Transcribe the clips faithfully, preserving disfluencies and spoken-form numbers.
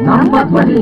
ನಮ್ಮ ಧ್ವನಿ.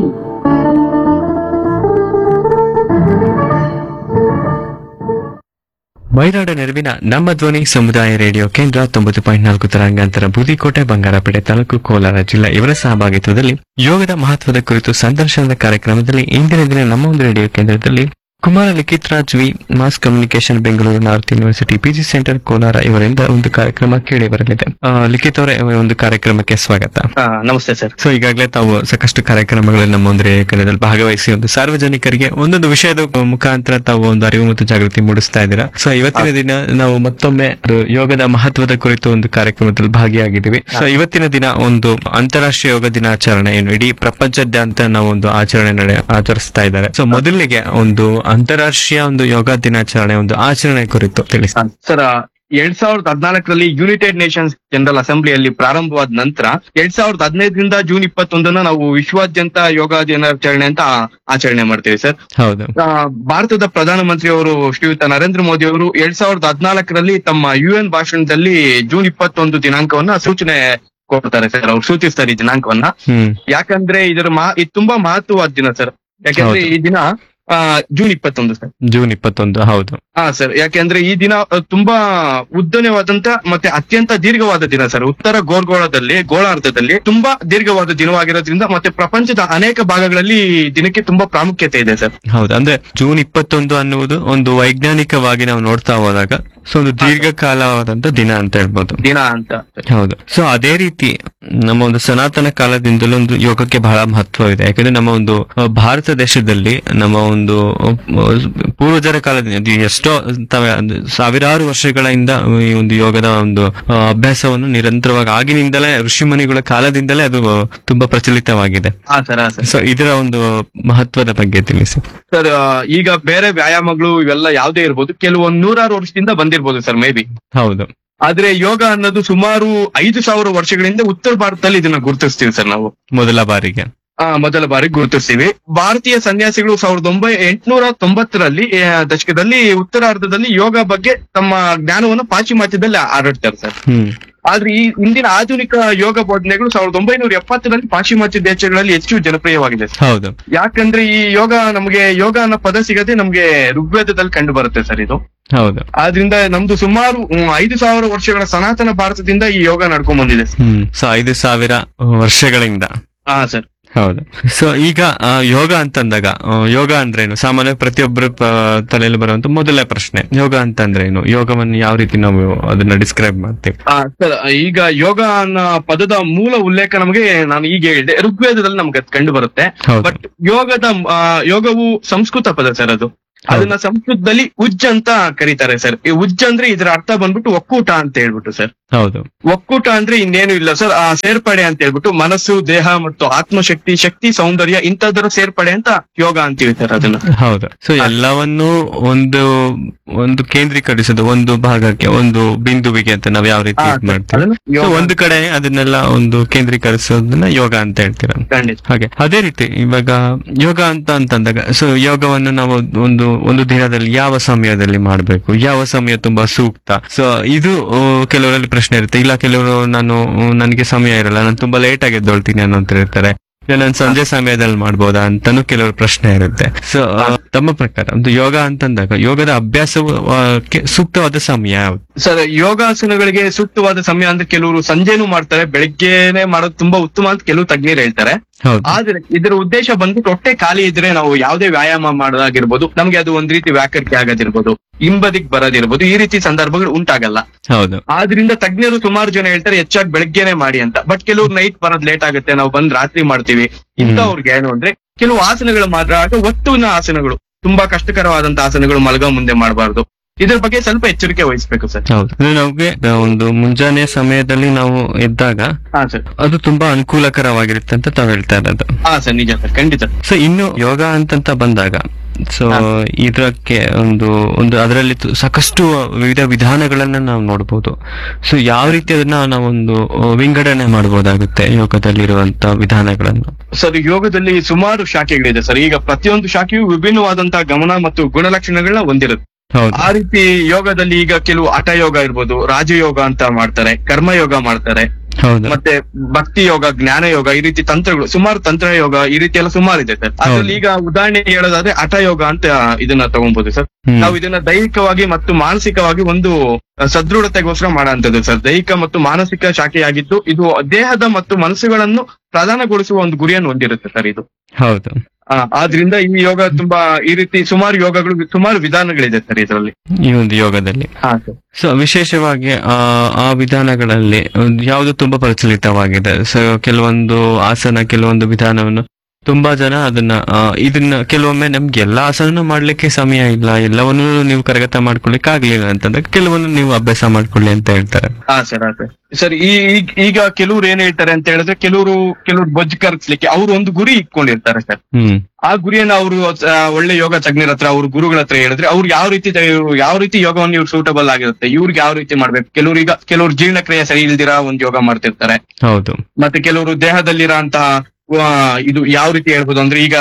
ಮೈರಾಡ ನೆರವಿನ ನಮ್ಮ ಧ್ವನಿ ಸಮುದಾಯ ರೇಡಿಯೋ ಕೇಂದ್ರ ತೊಂಬತ್ತು ಪಾಯಿಂಟ್ ನಾಲ್ಕು ತರಂಗಾಂತರ ಬೂದಿಕೋಟೆ ಬಂಗಾರಪೇಟೆ ತಾಲೂಕು ಕೋಲಾರ ಜಿಲ್ಲಾ ಇವರ ಸಹಭಾಗಿತ್ವದಲ್ಲಿ ಯೋಗದ ಮಹತ್ವದ ಕುರಿತು ಸಂದರ್ಶನದ ಕಾರ್ಯಕ್ರಮದಲ್ಲಿ ಇಂದಿನ ದಿನ ನಮ್ಮ ಒಂದು ರೇಡಿಯೋ ಕೇಂದ್ರದಲ್ಲಿ ಕುಮಾರ ಲಿಖಿತ್ Raj V mass communication Bengaluru north university PG centre Kolar ಇವರಿಂದ ಒಂದು ಕಾರ್ಯಕ್ರಮ ಕೇಳಿ ಬರಲಿದೆ. ಲಿಖಿತ್ ಅವರೇ, ಒಂದು ಕಾರ್ಯಕ್ರಮಕ್ಕೆ ಸ್ವಾಗತ. ನಮಸ್ತೆ ಸರ್. ಸೊ ಈಗಾಗಲೇ ತಾವು ಸಾಕಷ್ಟು ಕಾರ್ಯಕ್ರಮಗಳಲ್ಲಿ ನಮ್ಮ ಒಂದು ರೇಡಿಯೋ ಕೇಂದ್ರದಲ್ಲಿ ಭಾಗವಹಿಸಿ ಒಂದು ಸಾರ್ವಜನಿಕರಿಗೆ ಒಂದೊಂದು ವಿಷಯದ ಮುಖಾಂತರ ತಾವು ಒಂದು ಅರಿವು ಮತ್ತು ಜಾಗೃತಿ ಮೂಡಿಸ್ತಾ ಇದ್ದೀರಾ. ಸೊ ಇವತ್ತಿನ ದಿನ ನಾವು ಮತ್ತೊಮ್ಮೆ ಯೋಗದ ಮಹತ್ವದ ಕುರಿತು ಒಂದು ಕಾರ್ಯಕ್ರಮದಲ್ಲಿ ಭಾಗಿಯಾಗಿದ್ದೀವಿ. ಸೊ ಇವತ್ತಿನ ದಿನ ಒಂದು ಅಂತಾರಾಷ್ಟ್ರೀಯ ಯೋಗ ದಿನಾಚರಣೆ ಏನು ಇಡೀ ಪ್ರಪಂಚದಾದ್ಯಂತ ನಾವು ಒಂದು ಆಚರಣೆ ನಡೆ ಆಚರಿಸ್ತಾ ಇದ್ದಾರೆ. ಸೊ ಮೊದಲಿಗೆ ಒಂದು ಅಂತಾರಾಷ್ಟ್ರೀಯ ಒಂದು ಯೋಗ ದಿನಾಚರಣೆ ಒಂದು ಆಚರಣೆ ಕುರಿತು ತಿಳಿಸಿ ಸರ್. ಎರಡ್ ಸಾವಿರದ ಹದಿನಾಲ್ಕರಲ್ಲಿ ಯುನೈಟೆಡ್ ನೇಷನ್ಸ್ ಜನರಲ್ ಅಸೆಂಬ್ಲಿಯಲ್ಲಿ ಪ್ರಾರಂಭವಾದ ನಂತರ ಎರಡ್ ಸಾವಿರದ ಹದಿನೈದರಿಂದ ಜೂನ್ ಇಪ್ಪತ್ತೊಂದನ್ನ ನಾವು ವಿಶ್ವಾದ್ಯಂತ ಯೋಗ ದಿನಾಚರಣೆ ಅಂತ ಆಚರಣೆ ಮಾಡ್ತೀವಿ ಸರ್. ಹೌದು. ಭಾರತದ ಪ್ರಧಾನಮಂತ್ರಿ ಅವರು ಶ್ರೀಯುತ ನರೇಂದ್ರ ಮೋದಿ ಅವರು ಎರಡ್ ಸಾವಿರದ ಹದಿನಾಲ್ಕರಲ್ಲಿ ತಮ್ಮ ಯು ಎನ್ ಭಾಷಣದಲ್ಲಿ ಜೂನ್ ಇಪ್ಪತ್ತೊಂದು ದಿನಾಂಕವನ್ನ ಸೂಚನೆ ಕೊಡ್ತಾರೆ ಸರ್. ಅವ್ರು ಸೂಚಿಸ್ತಾರೆ ಈ ದಿನಾಂಕವನ್ನ. ಯಾಕಂದ್ರೆ ಇದರ ಮಾ ಇದು ತುಂಬಾ ಮಹತ್ವವಾದ ದಿನ ಸರ್. ಯಾಕಂದ್ರೆ ಈ ದಿನ ಆ ಜೂನ್ ಇಪ್ಪತ್ತೊಂದು ಸರ್. ಜೂನ್ ಇಪ್ಪತ್ತೊಂದು ಹೌದು. ಹಾ ಸರ್. ಯಾಕೆಂದ್ರೆ ಈ ದಿನ ತುಂಬಾ ಉದ್ದನೆವಾದಂತ ಮತ್ತೆ ಅತ್ಯಂತ ದೀರ್ಘವಾದ ದಿನ ಸರ್. ಉತ್ತರ ಗೋರ್ಗೋಳದಲ್ಲಿ ಗೋಳಾರ್ಧದಲ್ಲಿ ತುಂಬಾ ದೀರ್ಘವಾದ ದಿನವಾಗಿರೋದ್ರಿಂದ ಮತ್ತೆ ಪ್ರಪಂಚದ ಅನೇಕ ಭಾಗಗಳಲ್ಲಿ ದಿನಕ್ಕೆ ತುಂಬಾ ಪ್ರಾಮುಖ್ಯತೆ ಇದೆ ಸರ್. ಹೌದು. ಅಂದ್ರೆ ಜೂನ್ ಇಪ್ಪತ್ತೊಂದು ಅನ್ನುವುದು ಒಂದು ವೈಜ್ಞಾನಿಕವಾಗಿ ನಾವು ನೋಡ್ತಾ ಹೋದಾಗ ಸೊ ಒಂದು ದೀರ್ಘಕಾಲವಾದಂತ ದಿನ ಅಂತ ಹೇಳ್ಬೋದು. ದಿನ ಅಂತ ಹೌದು. ಸೊ ಅದೇ ರೀತಿ ನಮ್ಮ ಒಂದು ಸನಾತನ ಕಾಲದಿಂದಲೂ ಒಂದು ಯೋಗಕ್ಕೆ ಬಹಳ ಮಹತ್ವ ಇದೆ. ಯಾಕಂದ್ರೆ ನಮ್ಮ ಒಂದು ಭಾರತ ದೇಶದಲ್ಲಿ ನಮ್ಮ ಒಂದು ಪೂರ್ವಜರ ಕಾಲದಿಂದ ಎಷ್ಟೋ ಸಾವಿರಾರು ವರ್ಷಗಳಿಂದ ಈ ಒಂದು ಯೋಗದ ಒಂದು ಅಭ್ಯಾಸವನ್ನು ನಿರಂತರವಾಗಿ ಆಗಿನಿಂದಲೇ ಋಷಿಮುನಿಗಳ ಕಾಲದಿಂದಲೇ ಅದು ತುಂಬಾ ಪ್ರಚಲಿತವಾಗಿದೆ. ಸೊ ಇದರ ಒಂದು ಮಹತ್ವದ ಬಗ್ಗೆ ತಿಳಿಸಿ ಸರ್. ಈಗ ಬೇರೆ ವ್ಯಾಯಾಮಗಳು ಇವೆಲ್ಲ ಯಾವುದೇ ಇರ್ಬೋದು, ಕೆಲವೊಂದು ನೂರಾರು ವರ್ಷದಿಂದ ಬಂದಿರ್ಬೋದು ಸರ್ ಮೇ ಬಿ. ಹೌದು. ಆದ್ರೆ ಯೋಗ ಅನ್ನೋದು ಸುಮಾರು ಐದು ಸಾವಿರ ವರ್ಷಗಳಿಂದ ಉತ್ತರ ಭಾರತದಲ್ಲಿ ಇದನ್ನ ಗುರುತಿಸ್ತೀವಿ ಸರ್ ನಾವು ಮೊದಲ ಬಾರಿಗೆ. ಆ ಮೊದಲ ಬಾರಿ ಗುರುತಿಸ್ತೀವಿ. ಭಾರತೀಯ ಸನ್ಯಾಸಿಗಳು ಸಾವಿರದ ಒಂಬೈ ಎಂಟುನೂರ ತೊಂಬತ್ತರಲ್ಲಿ ದಶಕದಲ್ಲಿ ಉತ್ತರಾರ್ಧದಲ್ಲಿ ಯೋಗ ಬಗ್ಗೆ ತಮ್ಮ ಜ್ಞಾನವನ್ನು ಪಾಶ್ಚಿಮಾತ್ಯದಲ್ಲಿ ಹರಡ್ತಾರೆ ಸರ್. ಆದ್ರೆ ಈ ಇಂದಿನ ಆಧುನಿಕ ಯೋಗ ಬೋಧನೆಗಳು ಸಾವಿರದ ಒಂಬೈನೂರ ಎಪ್ಪತ್ತರಲ್ಲಿ ಪಾಶ್ಚಿಮಾತ್ಯ ದೇಶಗಳಲ್ಲಿ ಹೆಚ್ಚು ಜನಪ್ರಿಯವಾಗಿದೆ. ಹೌದು. ಯಾಕಂದ್ರೆ ಈ ಯೋಗ ನಮಗೆ ಯೋಗ ಅನ್ನೋ ಪದ ಸಿಗದೆ ನಮ್ಗೆ ಋಗ್ವೇದದಲ್ಲಿ ಕಂಡು ಬರುತ್ತೆ ಸರ್ ಇದು. ಹೌದು. ಆದ್ರಿಂದ ನಮ್ದು ಸುಮಾರು ಐದು ಸಾವಿರ ವರ್ಷಗಳ ಸನಾತನ ಭಾರತದಿಂದ ಈ ಯೋಗ ನಡ್ಕೊಂಡ್ ಬಂದಿದೆ. ಹ್ಮ್ ಸೊ ಐದು ಸಾವಿರ ವರ್ಷಗಳಿಂದ. ಹಾ ಸರ್. ಹೌದು. ಸೊ ಈಗ ಯೋಗ ಅಂತಂದಾಗ ಯೋಗ ಅಂದ್ರೇನು ಸಾಮಾನ್ಯ ಪ್ರತಿಯೊಬ್ಬರ ತಲೆಯಲ್ಲಿ ಬರುವಂತ ಮೊದಲನೇ ಪ್ರಶ್ನೆ, ಯೋಗ ಅಂತಂದ್ರೇನು, ಯೋಗವನ್ನು ಯಾವ ರೀತಿ ನಾವು ಅದನ್ನ ಡಿಸ್ಕ್ರೈಬ್ ಮಾಡ್ತೇವೆ? ಸರ್, ಈಗ ಯೋಗ ಅನ್ನೋ ಪದದ ಮೂಲ ಉಲ್ಲೇಖ ನಮಗೆ ನಾನು ಈಗ ಹೇಳಿದೆ ಋಗ್ವೇದದಲ್ಲಿ ನಮ್ಗೆ ಕಂಡು ಬರುತ್ತೆ. ಬಟ್ ಯೋಗದ ಯೋಗವು ಸಂಸ್ಕೃತ ಪದ ಸರ್. ಅದು ಅದನ್ನ ಸಂಸ್ಕೃತದಲ್ಲಿ ಉಜ್ಜ್ ಅಂತ ಕರೀತಾರೆ ಸರ್. ಈ ಉಜ್ಜ್ ಅಂದ್ರೆ ಇದರ ಅರ್ಥ ಬಂದ್ಬಿಟ್ಟು ಒಕ್ಕೂಟ ಅಂತ ಹೇಳ್ಬಿಟ್ಟು ಸರ್. ಹೌದು. ಒಕ್ಕೂಟ ಅಂದ್ರೆ ಇನ್ನೇನು ಇಲ್ಲ ಸರ್, ಆ ಸೇರ್ಪಡೆ ಅಂತ ಹೇಳ್ಬಿಟ್ಟು ಮನಸ್ಸು, ದೇಹ ಮತ್ತು ಆತ್ಮಶಕ್ತಿ, ಶಕ್ತಿ, ಸೌಂದರ್ಯ ಇಂಥದ್ರ ಸೇರ್ಪಡೆ ಅಂತ ಯೋಗ ಅಂತೀವಿ ಸರ್ ಅದನ್ನ. ಹೌದು. ಸೊ ಎಲ್ಲವನ್ನು ಒಂದು ಒಂದು ಕೇಂದ್ರೀಕರಿಸೋದು ಒಂದು ಭಾಗಕ್ಕೆ, ಒಂದು ಬಿಂದುವಿಗೆ ಅಂತ ನಾವ್ ಯಾವ ರೀತಿ ಮಾಡ್ತೀವಿ, ಒಂದು ಕಡೆ ಅದನ್ನೆಲ್ಲ ಒಂದು ಕೇಂದ್ರೀಕರಿಸೋದನ್ನ ಯೋಗ ಅಂತ ಹೇಳ್ತೀರ. ಹಾಗೆ ಅದೇ ರೀತಿ ಇವಾಗ ಯೋಗ ಅಂತ ಅಂತಂದಾಗ ಸೊ ಯೋಗವನ್ನು ನಾವು ಒಂದು ಒಂದು ದಿನದಲ್ಲಿ ಯಾವ ಸಮಯದಲ್ಲಿ ಮಾಡ್ಬೇಕು, ಯಾವ ಸಮಯ ತುಂಬಾ ಸೂಕ್ತ? ಸೊ ಇದು ಕೆಲವರಲ್ಲಿ ಪ್ರಶ್ನೆ ಇರುತ್ತೆ. ಇಲ್ಲ ಕೆಲವರು ನಾನು ನನಗೆ ಸಮಯ ಇರಲ್ಲ, ನಾನು ತುಂಬಾ ಲೇಟ್ ಆಗಿ ಎದ್ದೊಳ್ತೀನಿ ಅನ್ನೋಂತ ಇರ್ತಾರೆ. ಇಲ್ಲ ನಾನು ಸಂಜೆ ಸಮಯದಲ್ಲಿ ಮಾಡ್ಬೋದಾ ಅಂತಾನು ಕೆಲವರು ಪ್ರಶ್ನೆ ಇರುತ್ತೆ. ಸೊ ತಮ್ಮ ಪ್ರಕಾರ ಒಂದು ಯೋಗ ಅಂತಂದಾಗ ಯೋಗದ ಅಭ್ಯಾಸವು ಸೂಕ್ತವಾದ ಸಮಯ ಯಾವುದು ಸರ್? ಯೋಗಾಸನಗಳಿಗೆ ಸೂಕ್ತವಾದ ಸಮಯ ಅಂದ್ರೆ ಕೆಲವರು ಸಂಜೆನೂ ಮಾಡ್ತಾರೆ, ಬೆಳಿಗ್ಗೆನೆ ಮಾಡೋದು ತುಂಬಾ ಉತ್ತಮ ಅಂತ ಕೆಲವು ತಜ್ಞರು ಹೇಳ್ತಾರೆ. ಆದ್ರೆ ಇದರ ಉದ್ದೇಶ ಬಂದ್ಬಿಟ್ಟು ಹೊಟ್ಟೆ ಖಾಲಿ ಇದ್ರೆ ನಾವು ಯಾವುದೇ ವ್ಯಾಯಾಮ ಮಾಡೋದಾಗಿರ್ಬೋದು, ನಮ್ಗೆ ಅದು ಒಂದ್ ರೀತಿ ವ್ಯಾಕರಿಕೆ ಆಗೋದಿರ್ಬೋದು, ಹಿಂಬದಿಗ್ ಬರೋದಿರ್ಬೋದು, ಈ ರೀತಿ ಸಂದರ್ಭಗಳು ಉಂಟಾಗಲ್ಲ. ಹೌದು. ಆದ್ರಿಂದ ತಜ್ಞರು ಸುಮಾರು ಜನ ಹೇಳ್ತಾರೆ ಹೆಚ್ಚಾಗಿ ಬೆಳಗ್ಗೆನೆ ಮಾಡಿ ಅಂತ. ಬಟ್ ಕೆಲವ್ರು ನೈಟ್ ಬರೋದ್ ಲೇಟ್ ಆಗುತ್ತೆ, ನಾವು ಬಂದ್ ರಾತ್ರಿ ಮಾಡ್ತೀವಿ. ಇಂಥವ್ರಿಗೆ ಏನು ಅಂದ್ರೆ ಕೆಲವು ಆಸನಗಳು ಮಾತ್ರ, ಒತ್ತುವಿನ ಆಸನಗಳು, ತುಂಬಾ ಕಷ್ಟಕರವಾದಂತ ಆಸನಗಳು ಮಲಗೋ ಮುಂದೆ ಮಾಡಬಾರ್ದು. ಇದ್ರ ಬಗ್ಗೆ ಸ್ವಲ್ಪ ಎಚ್ಚರಿಕೆ ವಹಿಸ್ಬೇಕು ಸರ್. ಹೌದು. ನಮ್ಗೆ ಒಂದು ಮುಂಜಾನೆ ಸಮಯದಲ್ಲಿ ನಾವು ಎದ್ದಾಗ ಅದು ತುಂಬಾ ಅನುಕೂಲಕರವಾಗಿರುತ್ತೆ ಅಂತ ತಾವ್ ಹೇಳ್ತಾ ಇರೋದು. ಹಾ ಸರ್, ನಿಜ ಸರ್, ಖಂಡಿತ. ಸೊ ಇನ್ನು ಯೋಗ ಅಂತಂತ ಬಂದಾಗ ಸೊ ಇದಕ್ಕೆ ಒಂದು ಒಂದು ಅದರಲ್ಲಿ ಸಾಕಷ್ಟು ವಿವಿಧ ವಿಧಾನಗಳನ್ನ ನಾವು ನೋಡ್ಬೋದು. ಸೊ ಯಾವ ರೀತಿ ಅದನ್ನ ನಾವೊಂದು ವಿಂಗಡಣೆ ಮಾಡ್ಬೋದಾಗುತ್ತೆ ಯೋಗದಲ್ಲಿರುವಂತ ವಿಧಾನಗಳನ್ನು? ಸರ್, ಯೋಗದಲ್ಲಿ ಸುಮಾರು ಶಾಖೆಗಳಿದೆ ಸರ್. ಈಗ ಪ್ರತಿಯೊಂದು ಶಾಖೆಯು ವಿಭಿನ್ನವಾದಂತಹ ಗಮನ ಮತ್ತು ಗುಣಲಕ್ಷಣಗಳನ್ನ ಹೊಂದಿರುತ್ತೆ. ಆ ರೀತಿ ಯೋಗದಲ್ಲಿ ಈಗ ಕೆಲವು ಹಠ ಯೋಗ ಇರ್ಬೋದು, ರಾಜಯೋಗ ಅಂತ ಮಾಡ್ತಾರೆ, ಕರ್ಮಯೋಗ ಮಾಡ್ತಾರೆ, ಹೌದು. ಮತ್ತೆ ಭಕ್ತಿ ಯೋಗ, ಜ್ಞಾನ ಯೋಗ, ಈ ರೀತಿ ತಂತ್ರಗಳು ಸುಮಾರು ತಂತ್ರ ಯೋಗ ಈ ರೀತಿ ಎಲ್ಲ ಸುಮಾರು ಇದೆ ಸರ್. ಅದ್ರಲ್ಲಿ ಈಗ ಉದಾಹರಣೆ ಹೇಳೋದಾದ್ರೆ ಹಠ ಯೋಗ ಅಂತ ಇದನ್ನ ತಗೊಬಹುದು ಸರ್. ಹ್ಮ್. ನಾವು ಇದನ್ನ ದೈಹಿಕವಾಗಿ ಮತ್ತು ಮಾನಸಿಕವಾಗಿ ಒಂದು ಸದೃಢತೆಗೋಸ್ಕರ ಮಾಡೋಂಥದ್ದು ಸರ್. ದೈಹಿಕ ಮತ್ತು ಮಾನಸಿಕ ಶಾಖೆಯಾಗಿದ್ದು ಇದು ದೇಹದ ಮತ್ತು ಮನಸ್ಸುಗಳನ್ನು ಪ್ರಧಾನಗೊಳಿಸುವ ಒಂದು ಗುರಿಯನ್ನು ಹೊಂದಿರುತ್ತೆ ಸರ್ ಇದು. ಹೌದು. ಆ, ಆದ್ರಿಂದ ಈ ಯೋಗ ತುಂಬಾ ಈ ರೀತಿ ಸುಮಾರು ಯೋಗಗಳು ಸುಮಾರು ವಿಧಾನಗಳಿದೆ ಸರ್ ಇದರಲ್ಲಿ. ಈ ಒಂದು ಯೋಗದಲ್ಲಿ ಹಾ ಸರ್. ಸೊ ವಿಶೇಷವಾಗಿ ಆ ಆ ವಿಧಾನಗಳಲ್ಲಿ ಯಾವುದು ತುಂಬಾ ಪ್ರಚಲಿತವಾಗಿದೆ. ಸೊ ಕೆಲವೊಂದು ಆಸನ, ಕೆಲವೊಂದು ವಿಧಾನವನ್ನು ತುಂಬಾ ಜನ ಅದನ್ನ ಆ, ಇದನ್ನ ಕೆಲವೊಮ್ಮೆ ನಮ್ಗೆ ಎಲ್ಲಾ ಆಸನ ಮಾಡ್ಲಿಕ್ಕೆ ಸಮಯ ಇಲ್ಲ, ಎಲ್ಲವನ್ನೂ ನೀವು ಕರಗತ ಮಾಡ್ಕೊಳ್ಲಿಕ್ಕೆ ಆಗ್ಲಿಲ್ಲ ಅಂತಂದ್ರೆ ಕೆಲವೊಂದು ನೀವು ಅಭ್ಯಾಸ ಮಾಡ್ಕೊಳ್ಳಿ ಅಂತ ಹೇಳ್ತಾರೆ. ಹಾ ಸರ್. ಹಾ ಸರ್. ಸರ್ ಈ ಈಗ- ಈಗ ಕೆಲವ್ರು ಏನ್ ಹೇಳ್ತಾರೆ ಅಂತ ಹೇಳಿದ್ರೆ, ಕೆಲವರು ಕೆಲವ್ರು ಬೊಜ್ಜು ಕರಗಿಸ್ಲಿಕ್ಕೆ ಅವ್ರು ಒಂದು ಗುರಿ ಇಟ್ಕೊಂಡಿರ್ತಾರೆ ಸರ್. ಹ್ಮ್. ಆ ಗುರಿಯನ್ನ ಅವರು ಒಳ್ಳೆ ಯೋಗ ತಜ್ಞರ ಹತ್ರ, ಅವ್ರ ಗುರುಗಳ ಹತ್ರ ಹೇಳಿದ್ರೆ ಅವ್ರು ಯಾವ ರೀತಿ ಇವ್ರು ಯಾವ ರೀತಿ ಯೋಗವನ್ನು ಇವ್ರು ಸೂಟಬಲ್ ಆಗಿರುತ್ತೆ, ಇವ್ರಿಗೆ ಯಾವ ರೀತಿ ಮಾಡ್ಬೇಕು. ಕೆಲವ್ರು ಈಗ ಕೆಲವ್ರು ಜೀರ್ಣಕ್ರಿಯೆ ಸರಿ ಇಲ್ದಿರಾ ಒಂದು ಯೋಗ ಮಾಡ್ತಿರ್ತಾರೆ. ಹೌದು. ಮತ್ತೆ ಕೆಲವರು ದೇಹದಲ್ಲಿರೋ ಅಂತಹ ಇದು ಯಾವ ರೀತಿ ಹೇಳ್ಬೋದು ಅಂದ್ರೆ, ಈಗ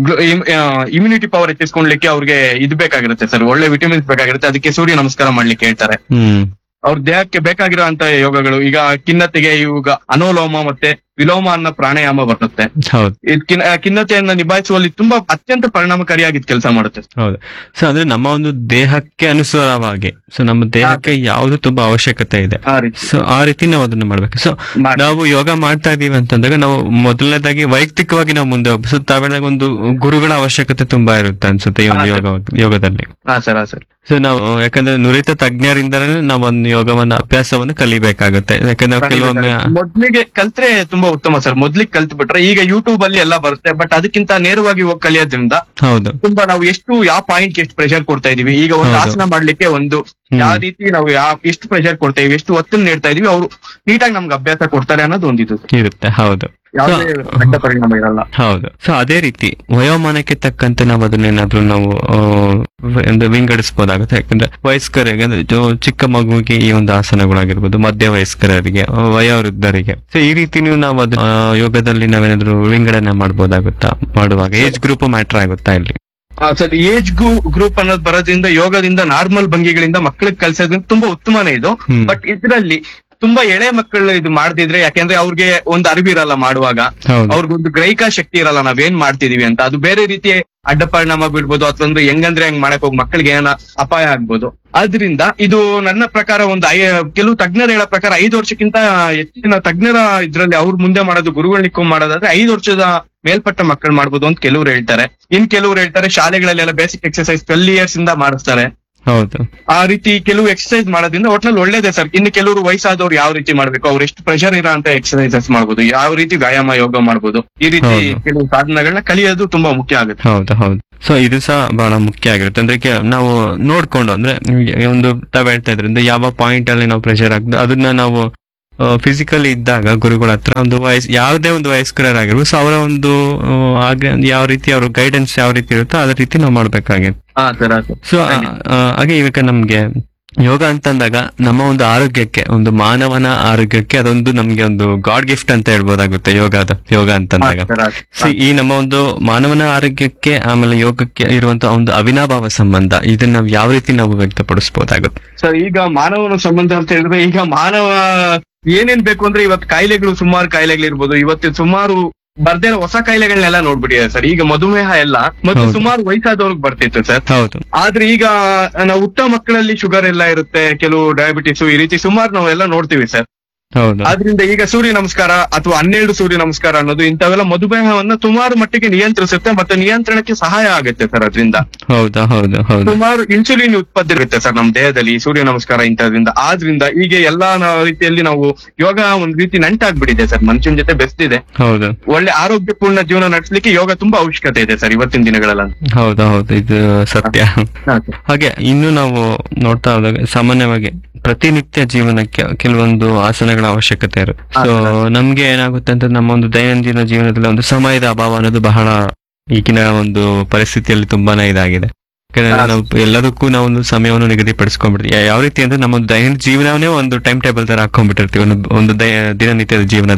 ಇಮ್ಯುನಿಟಿ ಪವರ್ ಹೆಚ್ಚಿಸ್ಕೊಳ್ಲಿಕ್ಕೆ ಅವ್ರಿಗೆ ಇದು ಬೇಕಾಗಿರುತ್ತೆ ಸರ್, ಒಳ್ಳೆ ವಿಟಮಿನ್ಸ್ ಬೇಕಾಗಿರುತ್ತೆ. ಅದಕ್ಕೆ ಸೂರ್ಯ ನಮಸ್ಕಾರ ಮಾಡ್ಲಿಕ್ಕೆ ಹೇಳ್ತಾರೆ. ಹ್ಮ್. ಅವ್ರ ದೇಹಕ್ಕೆ ಬೇಕಾಗಿರೋ ಅಂತ ಯೋಗಗಳು ಈಗ ಖಿನ್ನತೆಗೆ ಇವಾಗ ಅನೋಲೋಮ ಮತ್ತೆ ವಿಲೋಮ ಅನ್ನೋ ಪ್ರಾಣಾಯಾಮ ಬರುತ್ತೆ. ಹೌದು. ಇದು ಖಿನ್ನ ಖಿನ್ನತೆಯನ್ನ ನಿಭಾಯಿಸುವಲ್ಲಿ ತುಂಬಾ ಅತ್ಯಂತ ಪರಿಣಾಮಕಾರಿಯಾಗಿ ಕೆಲಸ ಮಾಡುತ್ತೆ. ಹೌದು. ಸೊ ಅಂದ್ರೆ ನಮ್ಮ ಒಂದು ದೇಹಕ್ಕೆ ಅನುಸಾರವಾಗಿ, ಸೊ ನಮ್ಮ ದೇಹಕ್ಕೆ ಯಾವ್ದು ತುಂಬಾ ಅವಶ್ಯಕತೆ ಇದೆ, ಆ ರೀತಿ ಸೊ ಆ ರೀತಿ ನಾವು ಅದನ್ನ ಮಾಡ್ಬೇಕು. ಸೊ ಮಾಡಿ. ನಾವು ಯೋಗ ಮಾಡ್ತಾ ಇದೀವಿ ಅಂತಂದಾಗ ನಾವು ಮೊದಲನೇದಾಗಿ ವೈಯಕ್ತಿಕವಾಗಿ ನಾವು ಮುಂದೆ ಹೋಗ್ಬೇಕು. ಸೊ ತಾವೇನಾಗ ಒಂದು ಗುರುಗಳ ಅವಶ್ಯಕತೆ ತುಂಬಾ ಇರುತ್ತೆ ಅನ್ಸುತ್ತೆ ಈ ಒಂದು ಹಾ, ಯೋಗ ಯೋಗದಲ್ಲಿ. ಹಾ ಸರ್. ಹಾ ಸರ್. ಸೊ ನಾವು ಯಾಕಂದ್ರೆ ನುರಿತ ತಜ್ಞರಿಂದಲೇ ನಾವು ಒಂದು ಯೋಗವನ್ನ ಅಭ್ಯಾಸವನ್ನು ಕಲಿಬೇಕಾಗುತ್ತೆ. ಯಾಕಂದ್ರೆ ನಾವು ಕೆಲವೊಮ್ಮೆ ಮೊದ್ಲಿಗೆ ಕಲ್ತ್ರೆ ತುಂಬಾ ಉತ್ತಮ ಸರ್. ಮೊದ್ಲಿಗೆ ಕಲ್ತ್ ಬಿಟ್ರೆ ಈಗ ಯೂಟ್ಯೂಬ್ ಅಲ್ಲಿ ಎಲ್ಲ ಬರುತ್ತೆ, ಬಟ್ ಅದಕ್ಕಿಂತ ನೇರವಾಗಿ ಹೋಗಿ ಕಲಿಯೋದ್ರಿಂದ ಹೌದು. ತುಂಬಾ ನಾವು ಎಷ್ಟು ಯಾವ ಪಾಯಿಂಟ್ ಎಷ್ಟು ಪ್ರೆಷರ್ ಕೊಡ್ತಾ ಇದೀವಿ, ಈಗ ಒಂದು ಹೌದು. ಆಸನ ಮಾಡ್ಲಿಕ್ಕೆ ಒಂದು ಹ್ಮ್. ಯಾವ ರೀತಿ ನಾವು ಯಾವ ಎಷ್ಟು ಪ್ರೆಷರ್ ಕೊಡ್ತಾ ಇದೀವಿ, ಎಷ್ಟು ಒತ್ತನ್ನು ನೀಡ್ತಾ ಇದೀವಿ, ಅವರು ನೀಟಾಗಿ ನಮ್ಗೆ ಅಭ್ಯಾಸ ಕೊಡ್ತಾರೆ ಅನ್ನೋದು ಒಂದಿದು. ಇರುತ್ತೆ. ಹೌದು. ಯಾವುದೇ ಅಡ್ಡ ಪರಿಣಾಮ ಇರಲ್ಲ. ಹೌದು. ಸೊ ಅದೇ ರೀತಿ ವಯೋಮಾನಕ್ಕೆ ತಕ್ಕಂತೆ ನಾವು ಅದನ್ನೇನಾದ್ರೂ ನಾವು ಆ, ಒಂದು ವಿಂಗಡಿಸಬಹುದಾಗುತ್ತೆ. ಯಾಕಂದ್ರೆ ವಯಸ್ಕರಿಗೆ ಅಂದ್ರೆ ಜೊ- ಚಿಕ್ಕ ಮಗುವಿಗೆ ಈ ಒಂದು ಆಸನಗಳಾಗಿರ್ಬೋದು, ಮಧ್ಯ ವಯಸ್ಕರಿಗೆ, ಆ, ವಯೋವೃದ್ಧರಿಗೆ, ಸೊ ಈ ರೀತಿ ನಾವು ಅದು ಆ, ಯೋಗದಲ್ಲಿ ನಾವೇನಾದ್ರೂ ವಿಂಗಡಣೆ ಮಾಡಬಹುದಾಗುತ್ತಾ? ಮಾಡುವಾಗ ಏಜ್ ಗ್ರೂಪ್ ಮ್ಯಾಟರ್ ಆಗುತ್ತಾ ಇಲ್ಲಿ? ಸರ್, ಏಜ್ ಗ್ರೂಪ್ ಅನ್ನೋದು ಬರೋದ್ರಿಂದ ಯೋಗದಿಂದ ನಾರ್ಮಲ್ ಭಂಗಿಗಳಿಂದ ಮಕ್ಕಳಿಗೆ ಕಲ್ಸೋದ್ರಿಂದ ತುಂಬಾ ಉತ್ತಮನೇ ಇದು. ಹ್ಮ್. ಬಟ್ ಇದ್ರಲ್ಲಿ ತುಂಬಾ ಎಳೆ ಮಕ್ಕಳು ಇದು ಮಾಡ್ತಿದ್ರೆ, ಯಾಕೆಂದ್ರೆ ಅವ್ರಿಗೆ ಒಂದು ಅರಿವಿರಲ್ಲ ಮಾಡುವಾಗ, ಹೌದು. ಅವ್ರಿಗೊಂದು ಗ್ರಹಿಕಾ ಶಕ್ತಿ ಇರಲ್ಲ ನಾವೇನ್ ಮಾಡ್ತಿದೀವಿ ಅಂತ. ಅದು ಬೇರೆ ರೀತಿಯ ಅಡ್ಡ ಪರಿಣಾಮ ಬೀಳ್ಬೋದು, ಅಥವಾ ಒಂದು ಹೆಂಗಂದ್ರೆ ಹೆಂಗ್ ಮಾಡಕ್ ಹೋಗಿ ಮಕ್ಕಳಿಗೆ ಏನ ಅಪಾಯ ಆಗ್ಬೋದು. ಆದ್ರಿಂದ ಇದು ನನ್ನ ಪ್ರಕಾರ ಒಂದು ಐ ಕೆಲವು ತಜ್ಞರು ಹೇಳೋ ಪ್ರಕಾರ ಐದು ವರ್ಷಕ್ಕಿಂತ ಹೆಚ್ಚಿನ ತಜ್ಞರ ಇದ್ರಲ್ಲಿ ಅವ್ರು ಮುಂದೆ ಮಾಡೋದು, ಗುರುಗಳ್ ಮಾಡೋದಾದ್ರೆ ಐದು ವರ್ಷದ ಮೇಲ್ಪಟ್ಟ ಮಕ್ಕಳು ಮಾಡ್ಬೋದು ಅಂತ ಕೆಲವ್ರು ಹೇಳ್ತಾರೆ. ಇನ್ ಕೆಲವ್ರು ಹೇಳ್ತಾರೆ ಶಾಲೆಗಳಲ್ಲೆಲ್ಲ ಬೇಸಿಕ್ ಎಕ್ಸರ್ಸೈಸ್ ಟ್ವೆಲ್ ಇಯರ್ಸ್ ಇಂದ ಮಾಡಿಸ್ತಾರೆ. ಹೌದು. ಆ ರೀತಿ ಕೆಲವು ಎಕ್ಸರ್ಸೈಸ್ ಮಾಡೋದ್ರಿಂದ ಒಟ್ನಲ್ಲಿ ಒಳ್ಳೇದೇ ಸರ್. ಇನ್ನು ಕೆಲವರು ವಯಸ್ಸಾದವ್ರು ಯಾವ ರೀತಿ ಮಾಡ್ಬೇಕು, ಅವ್ರು ಎಷ್ಟು ಪ್ರೆಷರ್ ಇರೋ ಅಂತ ಎಕ್ಸರ್ಸೈಸಸ್ ಮಾಡ್ಬೋದು, ಯಾವ ರೀತಿ ವ್ಯಾಯಾಮ ಯೋಗ ಮಾಡ್ಬೋದು, ಈ ರೀತಿ ಹೌದು. ಕೆಲವು ಸಾಧನಗಳನ್ನ ಕಲಿಯೋದು ತುಂಬಾ ಮುಖ್ಯ ಆಗುತ್ತೆ. ಹೌದು. ಹೌದು. ಸೊ ಇದು ಸಹ ಬಹಳ ಮುಖ್ಯ ಆಗಿರುತ್ತೆ. ಅಂದ್ರೆ ಕೆ- ನಾವು ನೋಡ್ಕೊಂಡು, ಅಂದ್ರೆ ಒಂದು ತಾವ್ ಹೇಳ್ತಾ ಇದ್ರಿಂದ ಯಾವ ಪಾಯಿಂಟ್ ಅಲ್ಲಿ ನಾವು ಪ್ರೆಷರ್ ಆಗ್ತದೆ ಅದನ್ನ ನಾವು ಫಿಸಿಕಲಿ ಇದ್ದಾಗ ಗುರುಗಳ ಹತ್ರ ಒಂದು ವಯಸ್ ಯಾವುದೇ ಒಂದು ವಯಸ್ಕರಾಗಿರ್ಬೋದು, ಸೊ ಅವರ ಒಂದು ಆ, ಆಗ ಯಾವ ರೀತಿ ಅವ್ರ ಗೈಡೆನ್ಸ್ ಯಾವ ರೀತಿ ಇರುತ್ತೋ ಅದೇ ರೀತಿ ನಾವು ಮಾಡ್ಬೇಕಾಗಿತ್ತು. ಹಾ ಸರ್. ಸೊ ಹಾಗೆ ಇವಾಗ ನಮ್ಗೆ ಯೋಗ ಅಂತಂದಾಗ ನಮ್ಮ ಒಂದು ಆರೋಗ್ಯಕ್ಕೆ, ಒಂದು ಮಾನವನ ಆರೋಗ್ಯಕ್ಕೆ ಅದೊಂದು ನಮ್ಗೆ ಒಂದು ಗಾಡ್ ಗಿಫ್ಟ್ ಅಂತ ಹೇಳ್ಬೋದಾಗುತ್ತೆ ಯೋಗ ಅದು ಯೋಗ ಅಂತಂದಾಗ. ಸೊ ಈ ನಮ್ಮ ಒಂದು ಮಾನವನ ಆರೋಗ್ಯಕ್ಕೆ ಆಮೇಲೆ ಯೋಗಕ್ಕೆ ಇರುವಂತ ಒಂದು ಅವಿನಾಭಾವ ಸಂಬಂಧ, ಇದನ್ನ ನಾವು ಯಾವ ರೀತಿ ನಾವು ವ್ಯಕ್ತಪಡಿಸಬಹುದಾಗುತ್ತೆ? ಸರ್, ಈಗ ಮಾನವನ ಸಂಬಂಧ ಅಂತ ಹೇಳಿದ್ರೆ, ಈಗ ಮಾನವ ಏನೇನ್ ಬೇಕು ಅಂದ್ರೆ ಇವತ್ತು ಕಾಯಿಲೆಗಳು ಸುಮಾರು ಕಾಯಿಲೆಗಳಿರ್ಬೋದು, ಇವತ್ತು ಸುಮಾರು ಬರ್ದೇ ಹೊಸ ಕಾಯಿಲೆಗಳನ್ನೆಲ್ಲ ನೋಡ್ಬಿಟ್ಟಿದೆ ಸರ್. ಈಗ ಮಧುಮೇಹ ಎಲ್ಲ ಮೊದಲು ಹೌದು. ಸುಮಾರು ವಯಸ್ಸಾದವ್ರಿಗೆ ಬರ್ತಿತ್ತು ಸರ್. ಹೌದು. ಆದ್ರೆ ಈಗ ನಾವು ಹುಟ್ಟ ಮಕ್ಕಳಲ್ಲಿ ಶುಗರ್ ಎಲ್ಲ ಇರುತ್ತೆ, ಕೆಲವು ಡಯಾಬಿಟಿಸ್, ಈ ರೀತಿ ಸುಮಾರು ನಾವೆಲ್ಲ ನೋಡ್ತೀವಿ ಸರ್. ಹೌದು. ಆದ್ರಿಂದ ಈಗ ಸೂರ್ಯ ನಮಸ್ಕಾರ ಅಥವಾ ಹನ್ನೆರಡು ಸೂರ್ಯ ನಮಸ್ಕಾರ ಅನ್ನೋದು ಇಂಥವೆಲ್ಲ ಮಧುಮೇಹವನ್ನ ಸುಮಾರು ಮಟ್ಟಿಗೆ ನಿಯಂತ್ರಿಸುತ್ತೆ ಮತ್ತೆ ನಿಯಂತ್ರಣಕ್ಕೆ ಸಹಾಯ ಆಗುತ್ತೆ ಸರ್. ಅದರಿಂದ ಹೌದಾ? ಹೌದು. ಹೌದು. ಸುಮಾರು ಇನ್ಸುಲಿನ್ ಉತ್ಪತ್ತಿ ಇರುತ್ತೆ ಸರ್ ನಮ್ಮ ದೇಹದಲ್ಲಿ ಈ ಸೂರ್ಯ ನಮಸ್ಕಾರ ಇಂಥದ್ರಿಂದ. ಆದ್ರಿಂದ ಈಗ ಎಲ್ಲಾ ನ- ರೀತಿಯಲ್ಲಿ ನಾವು ಯೋಗ ಒಂದ್ ರೀತಿ ನಂಟಾಗ್ಬಿಟ್ಟಿದೆ ಸರ್, ಮನುಷ್ಯನ ಜೊತೆ ಬೆಸ್ತಿದೆ. ಹೌದು. ಒಳ್ಳೆ ಆರೋಗ್ಯಪೂರ್ಣ ಜೀವನ ನಡೆಸಲಿಕ್ಕೆ ಯೋಗ ತುಂಬಾ ಅವಶ್ಯಕತೆ ಇದೆ ಸರ್ ಇವತ್ತಿನ ದಿನಗಳೆಲ್ಲ. ಹೌದಾ? ಹೌದು. ಇದು ಸತ್ಯ. ಹಾಗೆ ಇನ್ನು ನಾವು ನೋಡ್ತಾ ಹೋದಾಗ ಸಾಮಾನ್ಯವಾಗಿ ಪ್ರತಿನಿತ್ಯ ಜೀವನಕ್ಕೆ ಕೆಲವೊಂದು ಆಸನಗಳ ಅವಶ್ಯಕತೆ ಇರುತ್ತೆ. ಸೊ ನಮ್ಗೆ ಏನಾಗುತ್ತೆ ಅಂತ ನಮ್ಮ ಒಂದು ದೈನಂದಿನ ಜೀವನದಲ್ಲಿ ಒಂದು ಸಮಯದ ಅಭಾವ ಅನ್ನೋದು ಬಹಳ ಈಗಿನ ಒಂದು ಪರಿಸ್ಥಿತಿಯಲ್ಲಿ ತುಂಬಾನೇ ಇದಾಗಿದೆ. ಯಾಕಂದ್ರೆ ನಾವು ಎಲ್ಲದಕ್ಕೂ ನಾವು ಒಂದು ಸಮಯವನ್ನು ನಿಗದಿಪಡಿಸ್ಕೊಂಡ್ಬಿಡ್ತೀವಿ. ಯಾವ ರೀತಿ ಅಂದ್ರೆ ನಮ್ಮ ಒಂದು ದೈನಂದಿನ ಜೀವನವನ್ನೇ ಒಂದು ಟೈಮ್ ಟೇಬಲ್ ತರ ಹಾಕೊಂಡ್ಬಿಟ್ಟಿರ್ತೀವಿ ಒಂದು ಒಂದು ದೈ- ದಿನನಿತ್ಯದ ಜೀವನದಲ್ಲಿ.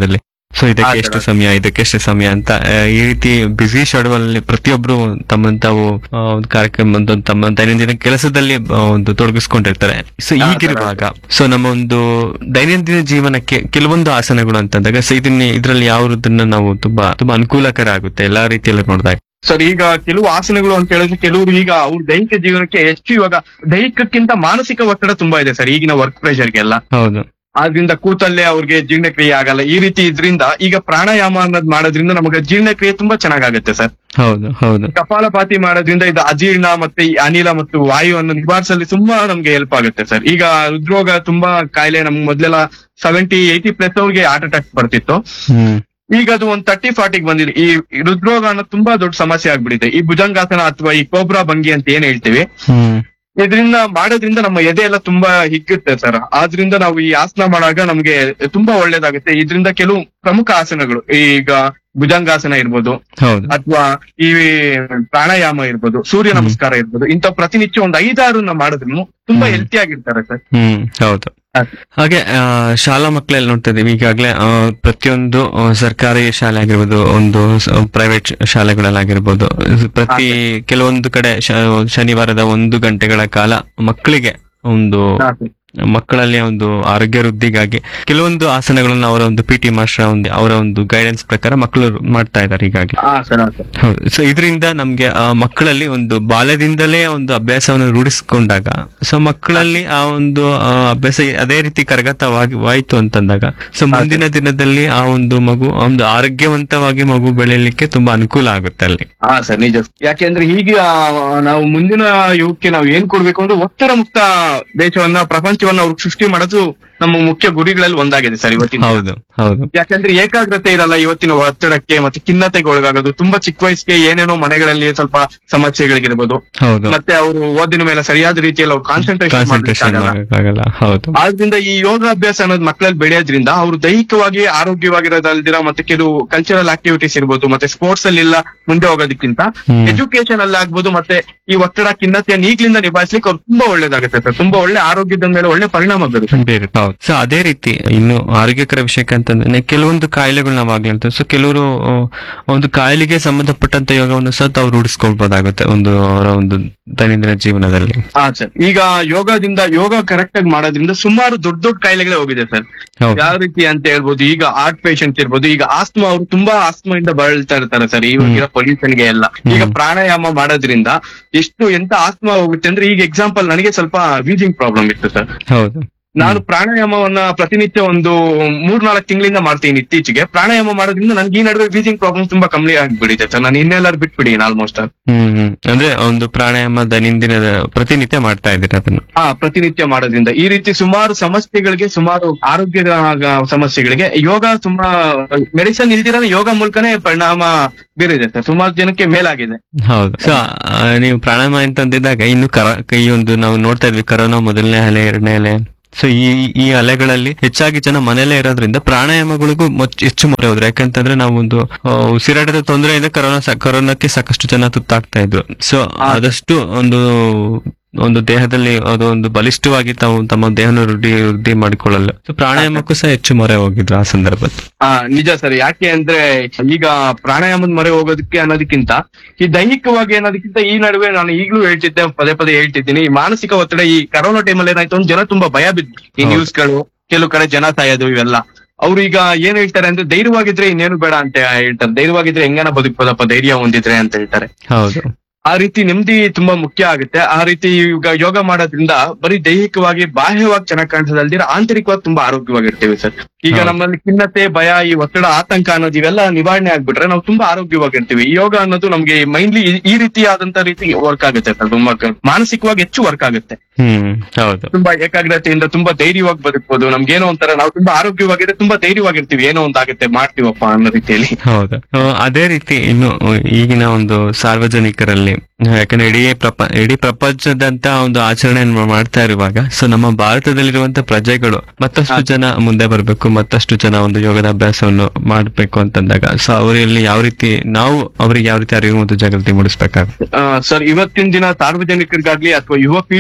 ಸೊ ಇದಕ್ಕೆ ಎಷ್ಟು ಸಮಯ ಇದಕ್ಕೆ ಎಷ್ಟು ಸಮಯ ಅಂತ ಆ, ಈ ರೀತಿ ಬ್ಯುಸಿ ಶೆಡ್ಯೂಲ್ ಅಲ್ಲಿ ಪ್ರತಿಯೊಬ್ರು ತಮ್ಮ ತಾವು ಆ, ಒಂದು ಕಾರ್ಯಕ್ರಮ ಒಂದು ತಮ್ಮ ದೈನಂದಿನ ಕೆಲಸದಲ್ಲಿ ಆ, ಒಂದು ತೊಡಗಿಸ್ಕೊಂಡಿರ್ತಾರೆ. ಸೊ ಈಗಿರುವಾಗ ಸೊ ನಮ್ಮ ಒಂದು ದೈನಂದಿನ ಜೀವನಕ್ಕೆ ಕೆಲವೊಂದು ಆಸನಗಳು ಅಂತಂದಾಗ ಸೊ ಇದನ್ನ ಇದ್ರಲ್ಲಿ ಯಾವುದನ್ನ ನಾವು ತುಂಬಾ ತುಂಬಾ ಅನುಕೂಲಕರ ಆಗುತ್ತೆ ಎಲ್ಲಾ ರೀತಿಯಲ್ಲಿ ನೋಡಿದಾಗ. ಸರ್ ಈಗ ಕೆಲವು ಆಸನಗಳು ಅಂತ ಹೇಳಿದ್ರೆ ಕೆಲವರು ಈಗ ಅವ್ರ ದೈಹಿಕ ಜೀವನಕ್ಕೆ ಹೆಚ್ಚು ಇವಾಗ ದೈಹಿಕಕ್ಕಿಂತ ಮಾನಸಿಕ ಒತ್ತಡ ತುಂಬಾ ಇದೆ ಸರ್ ಈಗಿನ ವರ್ಕ್ ಪ್ರೆಷರ್ಗೆಲ್ಲ. ಹೌದು. ಆದ್ರಿಂದ ಕೂತಲ್ಲೇ ಅವ್ರಿಗೆ ಜೀರ್ಣಕ್ರಿಯೆ ಆಗಲ್ಲ. ಈ ರೀತಿ ಇದ್ರಿಂದ ಈಗ ಪ್ರಾಣಾಯಾಮ ಅನ್ನೋದು ಮಾಡೋದ್ರಿಂದ ನಮಗೆ ಜೀರ್ಣಕ್ರಿಯೆ ತುಂಬಾ ಚೆನ್ನಾಗಾಗುತ್ತೆ ಸರ್. ಹೌದು ಹೌದು. ಕಪಾಲಭಾತಿ ಮಾಡೋದ್ರಿಂದ ಇದು ಅಜೀರ್ಣ ಮತ್ತೆ ಈ ಅನಿಲ ಮತ್ತು ವಾಯು ಅನ್ನು ನಿವಾರಿಸಲು ತುಂಬಾ ನಮ್ಗೆ ಹೆಲ್ಪ್ ಆಗುತ್ತೆ ಸರ್. ಈಗ ಹೃದ್ರೋಗ ತುಂಬಾ ಕಾಯಿಲೆ ನಮ್ಗೆ ಮೊದ್ಲೆಲ್ಲ ಸೆವೆಂಟಿ ಏಯ್ಟಿ ಪ್ಲಸ್ ಅವ್ರಿಗೆ ಹಾರ್ಟ್ ಅಟ್ಯಾಕ್ ಬರ್ತಿತ್ತು. ಹ್ಮ್ ಈಗ ಅದು ಒಂದ್ ತರ್ಟಿ ಫಾರ್ಟಿಗೆ ಬಂದಿದೆ. ಈ ಹೃದ್ರೋಗ ಅನ್ನೋದು ತುಂಬಾ ದೊಡ್ಡ ಸಮಸ್ಯೆ ಆಗ್ಬಿಟ್ಟಿದೆ. ಈ ಭುಜಂಗಾಸನ ಅಥವಾ ಈ ಕೋಬ್ರಾ ಭಂಗಿ ಅಂತ ಏನ್ ಹೇಳ್ತೀವಿ, ಹ್ಮ್ ಇದರಿಂದ ಮಾಡೋದ್ರಿಂದ ನಮ್ಮ ಎದೆ ಎಲ್ಲ ತುಂಬಾ ಹಿಗ್ಗುತ್ತೆ ಸರ್. ಆದ್ರಿಂದ ನಾವು ಈ ಆಸನ ಮಾಡಾಗ ನಮ್ಗೆ ತುಂಬಾ ಒಳ್ಳೇದಾಗುತ್ತೆ. ಇದರಿಂದ ಕೆಲವು ಪ್ರಮುಖ ಆಸನಗಳು ಈಗ ಭುಜಂಗಾಸನ ಇರ್ಬೋದು ಹೌದು ಅಥವಾ ಈ ಪ್ರಾಣಾಯಾಮ ಇರ್ಬೋದು, ಸೂರ್ಯ ನಮಸ್ಕಾರ ಇರ್ಬೋದು, ಇಂಥ ಪ್ರತಿನಿತ್ಯ ಒಂದ್ ಐದಾರು ಮಾಡಿದ್ರು ತುಂಬಾ ಹೆಲ್ತಿ ಆಗಿರ್ತಾರೆ ಸರ್. ಹ್ಮ್ ಹೌದು. ಹಾಗೆ ಆ, ಶಾಲಾ ಮಕ್ಕಳೆಲ್ಲ ನೋಡ್ತಾ ಇದೀವಿ ಈಗಾಗಲೇ ಆ, ಪ್ರತಿಯೊಂದು ಆ, ಸರ್ಕಾರಿ ಶಾಲೆ ಆಗಿರ್ಬೋದು, ಒಂದು ಪ್ರೈವೇಟ್ ಶಾಲೆಗಳಲ್ಲಾಗಿರ್ಬೋದು, ಪ್ರತಿ ಕೆಲವೊಂದು ಕಡೆ ಶ- ಶನಿವಾರದ ಒಂದು ಗಂಟೆಗಳ ಕಾಲ ಮಕ್ಕಳಿಗೆ ಒಂದು ಮಕ್ಕಳಲ್ಲಿ ಒಂದು ಆರೋಗ್ಯ ವೃದ್ಧಿಗಾಗಿ ಕೆಲವೊಂದು ಆಸನಗಳನ್ನ ಅವರ ಒಂದು ಪಿ ಟಿ ಮಾಸ್ಟರ್ ಒಂದು ಅವರ ಒಂದು ಗೈಡೆನ್ಸ್ ಪ್ರಕಾರ ಮಕ್ಕಳು ಮಾಡ್ತಾ ಇದ್ದಾರೆ ಹೀಗಾಗಿ. ಹೌದು. ಸೊ ಇದರಿಂದ ನಮ್ಗೆ ಆ ಮಕ್ಕಳಲ್ಲಿ ಒಂದು ಬಾಲ್ಯದಿಂದಲೇ ಒಂದು ಅಭ್ಯಾಸವನ್ನು ರೂಢಿಸಿಕೊಂಡಾಗ ಸೊ ಮಕ್ಕಳಲ್ಲಿ ಆ ಒಂದು ಆ, ಅಭ್ಯಾಸ ಅದೇ ರೀತಿ ಕರಗತವಾಗಿ ವಾಯ್ತು ಅಂತಂದಾಗ ಸೊ ಮುಂದಿನ ದಿನದಲ್ಲಿ ಆ ಒಂದು ಮಗು ಆ ಒಂದು ಆರೋಗ್ಯವಂತವಾಗಿ ಮಗು ಬೆಳೆಯಲಿಕ್ಕೆ ತುಂಬಾ ಅನುಕೂಲ ಆಗುತ್ತೆ ಅಲ್ಲಿ. ಹಾ ಸರ್ ನಿಜ. ಯಾಕೆಂದ್ರೆ ಈಗ ನಾವು ಮುಂದಿನ ಯುಗಕ್ಕೆ ನಾವು ಏನ್ ಕೊಡ್ಬೇಕು ಅಂದ್ರೆ ಒತ್ತಡ ಮುಕ್ತ ದೇಶವನ್ನ ಪ್ರಪಂಚವನ್ನ ಅವ್ರಿಗೆ ಸೃಷ್ಟಿ ಮಾಡೋದು ನಮ್ಮ ಮುಖ್ಯ ಗುರಿಗಳಲ್ಲಿ ಒಂದಾಗಿದೆ ಸರ್ ಇವತ್ತಿನ. ಹೌದು ಹೌದು. ಯಾಕಂದ್ರೆ ಏಕಾಗ್ರತೆ ಇರಲ್ಲ ಇವತ್ತಿನ ಒತ್ತಡಕ್ಕೆ ಮತ್ತೆ ಖಿನ್ನತೆಗೆ ಒಳಗಾಗೋದು. ತುಂಬಾ ಚಿಕ್ಕ ವಯಸ್ಸಿಗೆ ಏನೇನೋ ಮನೆಗಳಲ್ಲಿ ಸ್ವಲ್ಪ ಸಮಸ್ಯೆಗಳಿಗಿರ್ಬೋದು, ಹೌದು. ಮತ್ತೆ ಅವರು ಓದಿನ ಮೇಲೆ ಸರಿಯಾದ ರೀತಿಯಲ್ಲಿ ಅವ್ರು ಕಾನ್ಸಂಟ್ರೇಷನ್ ಕಾನ್ಸಂಟ್ರೇಷನ್ ಆಗಲ್ಲ. ಹೌದು. ಆದ್ರಿಂದ ಈ ಯೋಗಾಭ್ಯಾಸ ಅನ್ನೋದು ಮಕ್ಕಳಲ್ಲಿ ಬೆಳೆಯೋದ್ರಿಂದ ಅವರು ದೈಹಿಕವಾಗಿ ಆರೋಗ್ಯವಾಗಿರೋದಲ್ದಿರ ಮತ್ತೆ ಕೆಲವು ಕಲ್ಚರಲ್ ಆಕ್ಟಿವಿಟೀಸ್ ಇರ್ಬೋದು, ಮತ್ತೆ ಸ್ಪೋರ್ಟ್ಸ್ ಅಲ್ಲಿ ಎಲ್ಲ ಮುಂದೆ ಹೋಗೋದಕ್ಕಿಂತ ಹ್ಮ್. ಎಜುಕೇಶನ್ ಅಲ್ಲಿ ಆಗ್ಬೋದು, ಮತ್ತೆ ಈ ಒತ್ತಡ ಖಿನ್ನತೆಯನ್ನು ಈಗ್ಲಿಂದ ನಿಭಾಯಿಸ್ಲಿಕ್ಕೆ ಅವ್ರು ತುಂಬಾ ಒಳ್ಳೇದಾಗುತ್ತೆ ಸರ್. ತುಂಬಾ ಒಳ್ಳೆ ಆರೋಗ್ಯದ ಮೇಲೆ ಒಳ್ಳೆ ಪರಿಣಾಮ ಬೀರುತ್ತೆ. ಬೇರೆ ಹೌದು. ಸೊ ಅದೇ ರೀತಿ ಇನ್ನು ಆರೋಗ್ಯಕರ ವಿಷಯಕ್ಕೆ ಅಂತಂದ್ರೆ ಕೆಲವೊಂದು ಕಾಯಿಲೆಗಳು ನಾವು ಆಗ್ಲಿ ಅಂತ ಸೊ ಕೆಲವರು ಆ, ಒಂದು ಕಾಯಿಲೆಗೆ ಸಂಬಂಧಪಟ್ಟಂತ ಯೋಗವನ್ನು ಸಹ ತಾವು ರೂಢಿಸ್ಕೊಳ್ಬಹುದಾಗುತ್ತೆ ಒಂದು ಅವರ ಒಂದು ದೈನಂದಿನ ಜೀವನದಲ್ಲಿ. ಹಾ ಸರ್. ಈಗ ಯೋಗದಿಂದ ಯೋಗ ಕರೆಕ್ಟ್ ಆಗಿ ಮಾಡೋದ್ರಿಂದ ಸುಮಾರು ದೊಡ್ಡ ದೊಡ್ಡ ಕಾಯಿಲೆಗಳೇ ಹೋಗಿದೆ ಸರ್. ಹೌದು. ಯಾವ ರೀತಿ ಅಂತ ಹೇಳ್ಬೋದು, ಈಗ ಹಾರ್ಟ್ ಪೇಷಂಟ್ ಇರ್ಬೋದು, ಈಗ ಆಸ್ಮಾ ಅವರು ತುಂಬಾ ಆಸ್ಮಾ ಇಂದ ಬಳಲ್ತಾ ಇರ್ತಾರೆ ಸರ್ ಇವಾಗಿರೋ ಪೊಲ್ಯೂಷನ್ ಗೆ ಎಲ್ಲ. ಈಗ ಹ್ಮ್. ಪ್ರಾಣಾಯಾಮ ಮಾಡೋದ್ರಿಂದ ಎಷ್ಟು ಎಂತ ಆಸ್ಮಾ ಹೋಗುತ್ತೆ ಅಂದ್ರೆ, ಈಗ ಎಕ್ಸಾಂಪಲ್ ನನಗೆ ಸ್ವಲ್ಪ ವೀಜಿಂಗ್ ಪ್ರಾಬ್ಲಮ್ ಇತ್ತು ಸರ್. ಹೌದು. ನಾನು ಪ್ರಾಣಾಯಾಮವನ್ನ ಪ್ರತಿನಿತ್ಯ ಒಂದು ಮೂರ್ನಾಲ್ಕು ತಿಂಗಳಿಂದ ಮಾಡ್ತೀನಿ ಇತ್ತೀಚೆಗೆ. ಪ್ರಾಣಾಯಾಮ ಮಾಡೋದ್ರಿಂದ ನನ್ಗೆ ಈ ನಡುವೆ ವೀಜಿಂಗ್ ಪ್ರಾಬ್ಲಮ್ ತುಂಬಾ ಕಮ್ಮಿ ಆಗ್ಬಿಟ್ಟಿದೆ ಸರ್. ನಾನು ಇನ್ನೆಲ್ಲಾರು ಬಿಟ್ಬಿಡಿ ಆಲ್ಮೋಸ್ಟ್. ಹ್ಮ್ ಹ್ಮ್. ಅಂದ್ರೆ ಒಂದು ಪ್ರಾಣಾಯಾಮ ದೈನಂದಿನ ಪ್ರತಿನಿತ್ಯ ಮಾಡ್ತಾ ಇದ್ದೀರಾ ಅದನ್ನು? ಹಾ, ಪ್ರತಿನಿತ್ಯ ಮಾಡೋದ್ರಿಂದ ಈ ರೀತಿ ಸುಮಾರು ಸಮಸ್ಯೆಗಳಿಗೆ, ಸುಮಾರು ಆರೋಗ್ಯದ ಆಗ ಸಮಸ್ಯೆಗಳಿಗೆ ಯೋಗ ತುಂಬಾ ಮೆಡಿಸಿನ್ ಇಲ್ದಿರ ಯೋಗ ಮೂಲಕನೇ ಪರಿಣಾಮ ಬೀರಿದೆ ಸರ್. ಸುಮಾರು ಜನಕ್ಕೆ ಮೇಲಾಗಿದೆ. ಹೌದು. ಸೊ ನೀವು ಪ್ರಾಣಾಯಾಮ ಅಂತಂದಿದ್ದಾಗ ಇನ್ನು ಕರ ಈ ಒಂದು ನಾವು ನೋಡ್ತಾ ಇದ್ವಿ ಕರೋನಾ ಮೊದಲನೇ ಅಲೆ ಎರಡನೇ ಅಲೆ. ಸೊ ಈ ಈ ಅಲೆಗಳಲ್ಲಿ ಹೆಚ್ಚಾಗಿ ಜನ ಮನೆಯಲ್ಲೇ ಇರೋದ್ರಿಂದ ಪ್ರಾಣಾಯಾಮಗಳಿಗೂ ಮೊಚ್- ಹೆಚ್ಚು ಮೊರೆ ಹೋದ್ರು. ಯಾಕಂತಂದ್ರೆ ನಾವು ಒಂದು ಆ, ಉಸಿರಾಟದ ತೊಂದರೆಯಿಂದ ಕರೋನಾ ಸ- ಕರೋನಾಕ್ಕೆ ಸಾಕಷ್ಟು ಜನ ತುತ್ತಾಗ್ತಾ ಇದ್ರು. ಸೊ ಆದಷ್ಟು ಒಂದು ಒಂದು ದೇಹದಲ್ಲಿ ಅದು ಒಂದು ಬಲಿಷ್ಠವಾಗಿ ತಾವು ತಮ್ಮ ದೇಹನ ವೃದ್ಧಿ ವೃದ್ಧಿ ಮಾಡಿಕೊಳ್ಳಲ್ಲ. ಸೊ ಪ್ರಾಣಾಯಾಮಕ್ಕೂ ಸಹ ಹೆಚ್ಚು ಮೊರೆ ಹೋಗಿದ್ರು ಆ ಸಂದರ್ಭದಲ್ಲಿ. ಹಾ ನಿಜ ಸರ್. ಯಾಕೆ ಅಂದ್ರೆ ಈಗ ಪ್ರಾಣಾಯಾಮದ ಮೊರೆ ಹೋಗೋದಕ್ಕೆ ಅನ್ನೋದಕ್ಕಿಂತ ಈ ದೈಹಿಕವಾಗಿ ಅನ್ನೋದಕ್ಕಿಂತ ಈ ನಡುವೆ ನಾನು ಈಗಲೂ ಹೇಳ್ತಿದ್ದೆ, ಪದೇ ಪದೇ ಹೇಳ್ತಿದ್ದೀನಿ, ಈ ಮಾನಸಿಕ ಒತ್ತಡ ಈ ಕರೋನಾ ಟೈಮಲ್ಲಿ ಏನಾಯ್ತು ಒಂದು ಜನ ತುಂಬಾ ಭಯ ಬಿದ್ದು ಈ ಹೌದು. ನ್ಯೂಸ್ಗಳು, ಕೆಲವು ಕಡೆ ಜನ ಸಾಯೋದು ಇವೆಲ್ಲ. ಅವ್ರು ಈಗ ಏನ್ ಹೇಳ್ತಾರೆ ಅಂದ್ರೆ ಧೈರ್ಯವಾಗಿದ್ರೆ ಇನ್ನೇನು ಬೇಡ ಅಂತ ಹೇಳ್ತಾರೆ. ಧೈರ್ಯವಾಗಿದ್ರೆ ಹೆಂಗನ ಬದುಕ್ಬೋದಪ್ಪ ಧೈರ್ಯ ಹೊಂದಿದ್ರೆ ಅಂತ ಹೇಳ್ತಾರೆ. ಹೌದು. ಆ ರೀತಿ ನೆಮ್ಮದಿ ತುಂಬಾ ಮುಖ್ಯ ಆಗುತ್ತೆ. ಆ ರೀತಿ ಈಗ ಯೋಗ ಮಾಡೋದ್ರಿಂದ ಬರೀ ದೈಹಿಕವಾಗಿ ಬಾಹ್ಯವಾಗಿ ಚೆನ್ನಾಗಿ ಕಾಣಿಸೋದಲ್ದಿರ ಆಂತರಿಕವಾಗಿ ತುಂಬಾ ಆರೋಗ್ಯವಾಗಿರ್ತೀವಿ ಸರ್. ಈಗ ಹೌದು. ನಮ್ಮಲ್ಲಿ ಖಿನ್ನತೆ, ಭಯ, ಈ ಒತ್ತಡ, ಆತಂಕ ಅನ್ನೋದು ಇವೆಲ್ಲ ನಿವಾರಣೆ ಆಗ್ಬಿಟ್ರೆ ನಾವು ತುಂಬಾ ಆರೋಗ್ಯವಾಗಿರ್ತೀವಿ. ಈ ಯೋಗ ಅನ್ನೋದು ನಮ್ಗೆ ಮೈನ್ಲಿ ಈ ರೀತಿಯಾದಂತ ರೀತಿ ವರ್ಕ್ ಆಗುತ್ತೆ ಸರ್. ತುಂಬಾ ಮಾನಸಿಕವಾಗಿ ಹೆಚ್ಚು ವರ್ಕ್ ಆಗುತ್ತೆ. ಹ್ಮ್ ಹೌದು. ತುಂಬಾ ಏಕಾಗ್ರತೆಯಿಂದ ತುಂಬಾ ಧೈರ್ಯವಾಗಿ ಬದುಕ್ಬೋದು. ನಮ್ಗೆ ಏನೋ ಒಂಥರ ನಾವು ತುಂಬಾ ಆರೋಗ್ಯವಾಗಿದ್ರೆ ತುಂಬಾ ಧೈರ್ಯವಾಗಿರ್ತೀವಿ, ಏನೋ ಒಂದಾಗುತ್ತೆ ಮಾಡ್ತೀವಪ್ಪ ಅನ್ನೋ ರೀತಿಯಲ್ಲಿ. ಹೌದು. ಆ, ಅದೇ ರೀತಿ ಇನ್ನು ಈಗಿನ ಒಂದು ಸಾರ್ವಜನಿಕರಲ್ಲಿ ಯಾಕಂದ್ರೆ ಇಡೀ ಪ್ರಪ ಇಡೀ ಪ್ರಪಂಚದಂತ ಒಂದು ಆಚರಣೆಯನ್ನು ಮಾಡ್ತಾ ಇರುವಾಗ ಸೊ ನಮ್ಮ ಭಾರತದಲ್ಲಿರುವಂತ ಪ್ರಜೆಗಳು ಮತ್ತಷ್ಟು ಜನ ಮುಂದೆ ಬರಬೇಕು, ಮತ್ತಷ್ಟು ಜನ ಒಂದು ಯೋಗದ ಅಭ್ಯಾಸವನ್ನು ಮಾಡ್ಬೇಕು ಅಂತಂದಾಗ ಸೊ ಅವರಲ್ಲಿ ಯಾವ ರೀತಿ ನಾವು ಅವರಿಗೆ ಯಾವ ರೀತಿ ಅರಿವು ಮತ್ತು ಜಾಗೃತಿ ಮೂಡಿಸ್ಬೇಕಾಗುತ್ತೆ? ಸರ್ ಇವತ್ತಿನ ದಿನ ಸಾರ್ವಜನಿಕರಿಗಾಗ್ಲಿ ಅಥವಾ ಯುವ ಪೀಳಿಗೆಗೆ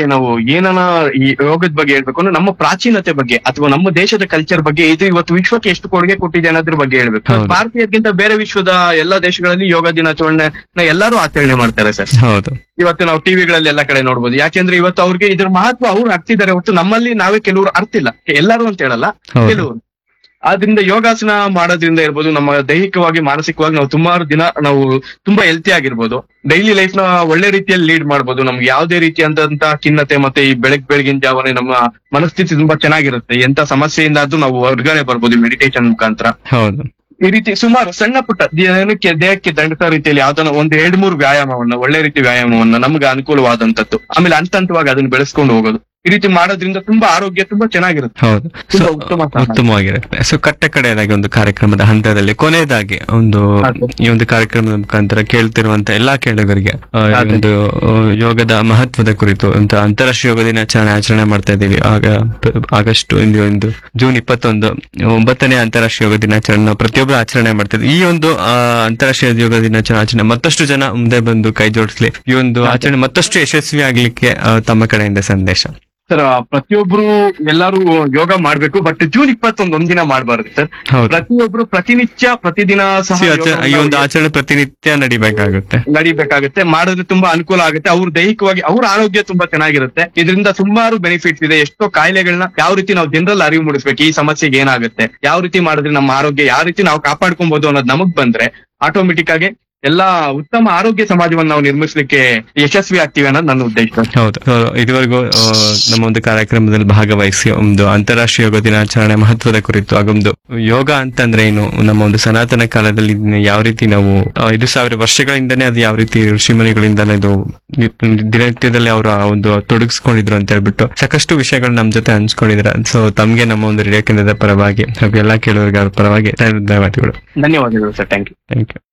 ನಾವು ಏನನ ಈ ಯೋಗದ ಬಗ್ಗೆ ಹೇಳ್ಬೇಕು ಅಂದ್ರೆ ನಮ್ಮ ಪ್ರಾಚೀನತೆ ಬಗ್ಗೆ ಅಥವಾ ನಮ್ಮ ದೇಶದ ಕಲ್ಚರ್ ಬಗ್ಗೆ ಇದು ಇವತ್ತು ವಿಶ್ವಕ್ಕೆ ಎಷ್ಟು ಕೊಡುಗೆ ಕೊಟ್ಟಿದೆ ಅನ್ನೋದ್ರ ಬಗ್ಗೆ ಹೇಳ್ಬೇಕು. ಹೌದು. ಭಾರತೀಯರಿಗಿಂತ ಬೇರೆ ವಿಶ್ವದ ಎಲ್ಲಾ ದೇಶಗಳಲ್ಲಿ ಯೋಗ ದಿನಾಚರಣೆ ಎಲ್ಲರೂ ಆಚರಣೆ ಮಾಡ್ತಾರೆ ಸರ್. ಹೌದು. ಇವತ್ತು ನಾವು ಟಿವಿಗಳಲ್ಲಿ ಎಲ್ಲ ಕಡೆ ನೋಡ್ಬೋದು. ಯಾಕೆಂದ್ರೆ ಇವತ್ತು ಅವ್ರಿಗೆ ಇದ್ರ ಮಹತ್ವ ಅವ್ರು ಅರ್ತಿದ್ದಾರೆ ಹೊತ್ತು ನಮ್ಮಲ್ಲಿ ನಾವೇ ಕೆಲವರು ಅರ್ತಿಲ್ಲ. ಎಲ್ಲರೂ ಅಂತ ಹೇಳಲ್ಲ, ಹೌದು. ಕೆಲವರು. ಆದ್ರಿಂದ ಯೋಗಾಸನ ಮಾಡೋದ್ರಿಂದ ಇರ್ಬೋದು, ನಮ್ಮ ದೈಹಿಕವಾಗಿ ಮಾನಸಿಕವಾಗಿ ನಾವು ಸುಮಾರು ದಿನ ನಾವು ತುಂಬಾ ಹೆಲ್ತಿ ಆಗಿರ್ಬೋದು, ಡೈಲಿ ಲೈಫ್ ನ ಒಳ್ಳೆ ರೀತಿಯಲ್ಲಿ ಲೀಡ್ ಮಾಡ್ಬೋದು. ನಮ್ಗೆ ಯಾವುದೇ ರೀತಿಯಾದಂತ ಖಿನ್ನತೆ ಮತ್ತೆ ಈ ಬೆಳಗ್ ಬೆಳಗಿನ ಜಾವನೆ ನಮ್ಮ ಮನಸ್ಥಿತಿ ತುಂಬಾ ಚೆನ್ನಾಗಿರುತ್ತೆ. ಎಂತ ಸಮಸ್ಯೆಯಿಂದ ಆದ್ರೂ ನಾವು ಹೊರಗಡೆ ಬರ್ಬೋದು ಮೆಡಿಟೇಷನ್ ಮುಖಾಂತರ. ಹೌದು. ಈ ರೀತಿ ಸುಮಾರು ಸಣ್ಣ ಪುಟ್ಟ ದೇಹಕ್ಕೆ ದೇಹಕ್ಕೆ ದಂಡಿಸೋ ರೀತಿಯಲ್ಲಿ ಯಾವ್ದನ್ನ ಒಂದು ಎರಡ್ ಮೂರು ವ್ಯಾಯಾಮವನ್ನ, ಒಳ್ಳೆ ರೀತಿ ವ್ಯಾಯಾಮವನ್ನ ನಮ್ಗೆ ಅನುಕೂಲವಾದಂತದ್ದು, ಆಮೇಲೆ ಹಂತ ಹಂತವಾಗಿ ಅದನ್ನ ಬೆಳೆಸ್ಕೊಂಡು ಹೋಗೋದು. ಈ ರೀತಿ ಮಾಡೋದ್ರಿಂದ ತುಂಬಾ ಆರೋಗ್ಯ ತುಂಬಾ ಚೆನ್ನಾಗಿರುತ್ತೆ. ಹೌದು. ತುಂಬಾ ಉತ್ತಮ ಸಾಧನ. ಉತ್ತಮವಾಗಿರುತ್ತೆ. ಸೊ ಕಟ್ಟ ಕಡೆಯದಾಗಿ ಒಂದು ಕಾರ್ಯಕ್ರಮದ ಹಂತದಲ್ಲಿ ಕೊನೆಯದಾಗಿ ಒಂದು ಹೌದು. ಈ ಒಂದು ಕಾರ್ಯಕ್ರಮದ ಮುಖಾಂತರ ಕೇಳ್ತಿರುವಂತ ಎಲ್ಲಾ ಕೇಳುಗರಿಗೆ ಆ, ಈ ಹೌದು. ಒಂದು ಆ, ಯೋಗದ ಮಹತ್ವದ ಕುರಿತು ಅಂತ ಅಂತಾರಾಷ್ಟ್ರೀಯ ಯೋಗ ದಿನಾಚರಣೆ ಆಚರಣೆ ಮಾಡ್ತಾ ಇದ್ದೀವಿ. ಆಗ ಪ- ಆಗಸ್ಟ್ ಒಂದು ಒಂದು ಜೂನ್ ಇಪ್ಪತ್ತೊಂದು ಒಂಬತ್ತನೇ ಅಂತಾರಾಷ್ಟ್ರೀಯ ಯೋಗ ದಿನಾಚರಣೆ ನಾವು ಪ್ರತಿಯೊಬ್ಬರು ಆಚರಣೆ ಮಾಡ್ತಾ ಇದ್ದೀವಿ. ಈ ಒಂದು ಆ, ಅಂತಾರಾಷ್ಟ್ರೀಯ ಯೋಗ ದಿನಾಚರಣೆ ಆಚರಣೆ ಮತ್ತಷ್ಟು ಜನ ಮುಂದೆ ಬಂದು ಕೈ ಜೋಡಿಸ್ಲಿ, ಈ ಒಂದು ಆಚರಣೆ ಮತ್ತಷ್ಟು ಯಶಸ್ವಿ ಆಗ್ಲಿಕ್ಕೆ ಆ, ತಮ್ಮ ಕಡೆಯಿಂದ ಸಂದೇಶ. ಸರ್, ಪ್ರತಿಯೊಬ್ರು ಎಲ್ಲಾರು ಯೋಗ ಮಾಡ್ಬೇಕು, ಬಟ್ ಜೂನ್ ಇಪ್ಪತ್ತೊಂದು ಒಂದಿನ ಮಾಡಬಾರ್ದು ಸರ್. ಹೌದು. ಪ್ರತಿಯೊಬ್ರು ಪ್ರತಿನಿತ್ಯ ಪ್ರತಿದಿನ ಸಹ ಈ ಆಚ- ಈ ಒಂದು ಯೋಗವನ್ನ ಆಚರಣೆ ಪ್ರತಿನಿತ್ಯ ನಡಿಬೇಕಾಗುತ್ತೆ. ನಡಿಬೇಕಾಗುತ್ತೆ. ಮಾಡಿದ್ರೆ ತುಂಬಾ ಅನುಕೂಲ ಆಗುತ್ತೆ. ಅವ್ರ ದೈಹಿಕವಾಗಿ ಅವ್ರ ಆರೋಗ್ಯ ತುಂಬಾ ಚೆನ್ನಾಗಿರುತ್ತೆ. ಇದರಿಂದ ಸುಮಾರು ಬೆನಿಫಿಟ್ಸ್ ಇದೆ. ಎಷ್ಟೋ ಕಾಯಿಲೆಗಳನ್ನ ಯಾವ ರೀತಿ ನಾವು ಜನರಲ್ಲಿ ಅರಿವು ಮೂಡಿಸ್ಬೇಕು, ಈ ಸಮಸ್ಯೆಗೆ ಏನಾಗುತ್ತೆ, ಯಾವ ರೀತಿ ಮಾಡಿದ್ರೆ ನಮ್ಮ ಆರೋಗ್ಯ ಯಾವ ರೀತಿ ನಾವು ಕಾಪಾಡ್ಕೊಬಹುದು ಅನ್ನೋದು ನಮಗ್ ಬಂದ್ರೆ ಆಟೋಮೆಟಿಕ್ ಆಗಿ ಎಲ್ಲಾ ಉತ್ತಮ ಆರೋಗ್ಯ ಸಮಾಜವನ್ನು ನಾವು ನಿರ್ಮಿಸಲಿಕ್ಕೆ ಯಶಸ್ವಿ ಆಗ್ತೀವಿ ಅನ್ನೋದು ನನ್ನ ಉದ್ದೇಶ. ಹೌದು. So, ಇದುವರೆಗೂ ಆ, ನಮ್ಮ ಒಂದು ಕಾರ್ಯಕ್ರಮದಲ್ಲಿ ಭಾಗವಹಿಸಿ ಒಂದು ಅಂತಾರಾಷ್ಟ್ರೀಯ ಯೋಗ ದಿನಾಚರಣೆ ಮಹತ್ವದ ಕುರಿತು ಹಾಗೊಂದು ಯೋಗ ಅಂತಂದ್ರೆ ಏನು, ನಮ್ಮ ಒಂದು ಸನಾತನ ಕಾಲದಲ್ಲಿ ಇದನ್ನ ಯಾವ ರೀತಿ ನಾವು ಆ, ಐದು ಸಾವಿರ ವರ್ಷಗಳಿಂದನೇ ಅದು ಯಾವ ರೀತಿ ಋಷಿಮುನಿಗಳಿಂದಲೇ ಇದು ದಿನನಿತ್ಯದಲ್ಲಿ ಅವರ ಒಂದು ತೊಡಗಿಸ್ಕೊಂಡಿದ್ರು ಅಂತ ಹೇಳ್ಬಿಟ್ಟು ಸಾಕಷ್ಟು ವಿಷಯಗಳು ನಮ್ಮ ಜೊತೆ ಹಂಚ್ಕೊಂಡಿದ್ರ. ಸೊ ತಮ್ಗೆ ನಮ್ಮ ಒಂದು ರೇಡಿಯೋ ಕೇಂದ್ರದ ಪರವಾಗಿ ಹಾಗೂ ಎಲ್ಲಾ ಕೇಳುವವರಿಗೆ ಅವ್ರ ಪರವಾಗಿ ಧನ್ಯವಾದಗಳು. ಧನ್ಯವಾದಗಳು sir. Thank you. Thank you.